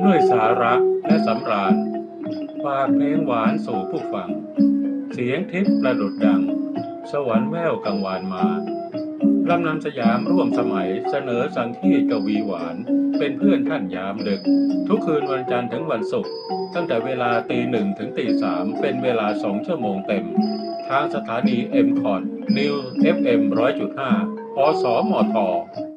ด้วยสาระและสำราญฝากเพลงหวานสู่ผู้ฟังเสียงทิพย์ประดุจดังสวรรค์แววกังวานมาลำนำสยามร่วมสมัยเสนอสังคีตกวีหวานเป็นเพื่อนท่านยามดึกทุกคืนวันจันทร์ถึงวันศุกร์ตั้งแต่เวลา1:00 นถึง3:00 นเป็นเวลา2 ชั่วโมงเต็มทางสถานี M-Cot New FM 100.5 อสมท